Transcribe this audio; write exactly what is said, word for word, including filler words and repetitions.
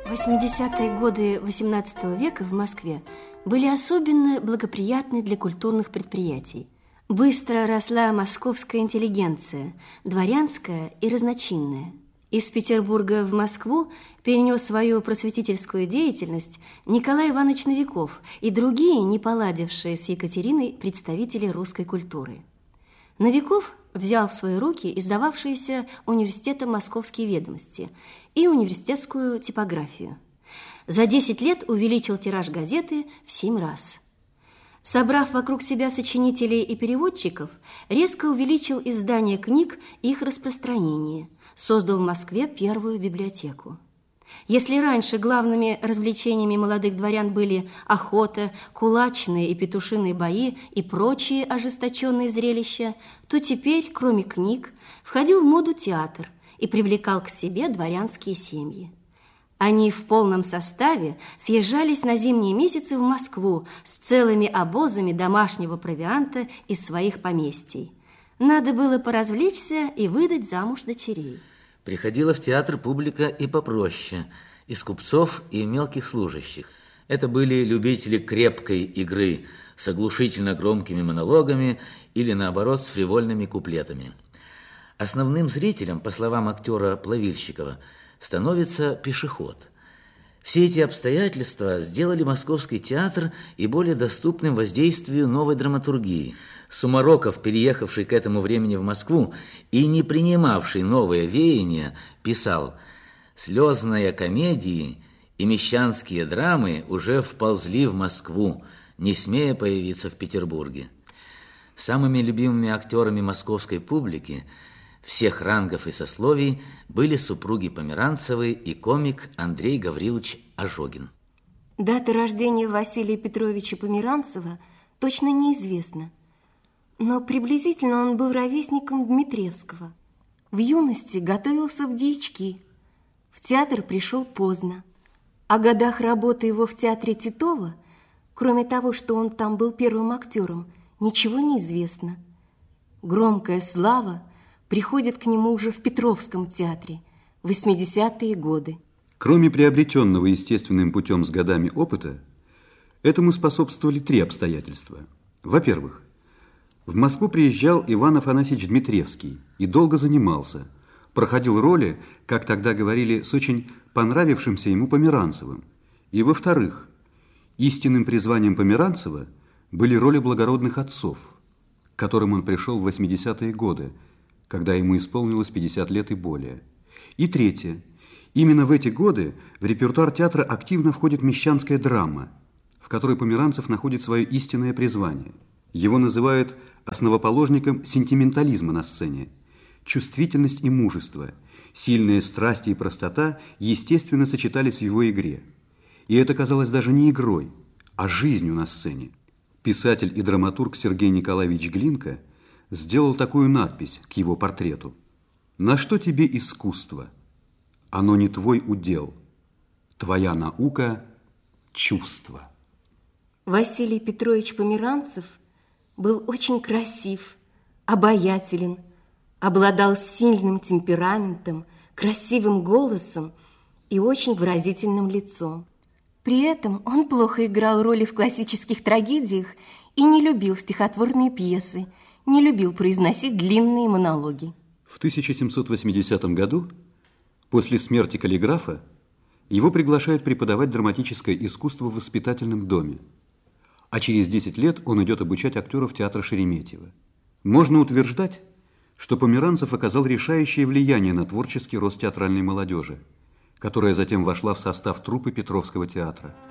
восьмидесятые годы восемнадцатого века в Москве были особенно благоприятны для культурных предприятий. Быстро росла московская интеллигенция, дворянская и разночинная. Из Петербурга в Москву перенес свою просветительскую деятельность Николай Иванович Новиков и другие, не поладившие с Екатериной, представители русской культуры. Новиков взял в свои руки издававшиеся университетом «Московские ведомости» и университетскую типографию. За десять лет увеличил тираж газеты в семь раз. Собрав вокруг себя сочинителей и переводчиков, резко увеличил издание книг и их распространение, создал в Москве первую библиотеку. Если раньше главными развлечениями молодых дворян были охота, кулачные и петушиные бои и прочие ожесточенные зрелища, то теперь, кроме книг, входил в моду театр и привлекал к себе дворянские семьи. Они в полном составе съезжались на зимние месяцы в Москву с целыми обозами домашнего провианта из своих поместий. Надо было поразвлечься и выдать замуж дочерей. Приходила в театр публика и попроще, из купцов и мелких служащих. Это были любители крепкой игры с оглушительно громкими монологами или, наоборот, с фривольными куплетами. Основным зрителем, по словам актера Плавильщикова, становится пешеход. Все эти обстоятельства сделали московский театр и более доступным воздействию новой драматургии. Сумароков, переехавший к этому времени в Москву и не принимавший новые веяния, писал: «Слезные комедии и мещанские драмы уже вползли в Москву, не смея появиться в Петербурге». Самыми любимыми актерами московской публики всех рангов и сословий были супруги Померанцевы и комик Андрей Гаврилович Ожогин. Дата рождения Василия Петровича Померанцева точно неизвестна, но приблизительно он был ровесником Дмитриевского. В юности готовился в дьячки, в театр пришел поздно. О годах работы его в театре Титова, кроме того, что он там был первым актером, ничего не известно. Громкая слава приходит к нему уже в Петровском театре в восьмидесятые годы. Кроме приобретенного естественным путем с годами опыта, этому способствовали три обстоятельства. Во-первых, в Москву приезжал Иван Афанасьевич Дмитриевский и долго занимался, проходил роли, как тогда говорили, с очень понравившимся ему Померанцевым. И во-вторых, истинным призванием Померанцева были роли благородных отцов, к которым он пришел в восьмидесятые годы, когда ему исполнилось пятьдесят лет и более. И третье. Именно в эти годы в репертуар театра активно входит мещанская драма, в которой Померанцев находит свое истинное призвание. Его называют основоположником сентиментализма на сцене. Чувствительность и мужество, сильные страсти и простота естественно сочетались в его игре. И это казалось даже не игрой, а жизнью на сцене. Писатель и драматург Сергей Николаевич Глинка сделал такую надпись к его портрету: «На что тебе искусство? Оно не твой удел. Твоя наука – чувство». Василий Петрович Померанцев был очень красив, обаятелен, обладал сильным темпераментом, красивым голосом и очень выразительным лицом. При этом он плохо играл роли в классических трагедиях и не любил стихотворные пьесы, не любил произносить длинные монологи. В тысяча семьсот восьмидесятом году, после смерти каллиграфа, его приглашают преподавать драматическое искусство в воспитательном доме. А через десять лет он идет обучать актеров театра Шереметьево. Можно утверждать, что Померанцев оказал решающее влияние на творческий рост театральной молодежи, которая затем вошла в состав труппы Петровского театра.